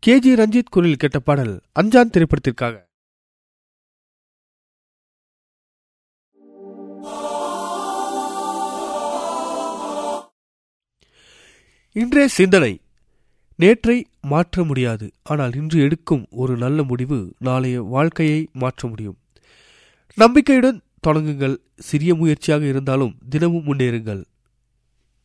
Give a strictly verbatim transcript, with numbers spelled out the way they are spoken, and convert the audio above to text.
K G Ranjith குரலில் கேட்ட பாடல் அஞ்சான் திரைப்படத்திற்காக. இன்றைய சிந்தனை: நேற்றை மாற்ற முடியாது, ஆனால் இன்று எடுக்கும் ஒரு நல்ல முடிவு நாளைய வாழ்க்கையை மாற்ற முடியும். நம்பிக்கையுடன் தொடங்குங்கள். சிறிய முயற்சியாக இருந்தாலும் தினமும் முன்னேறுங்கள்.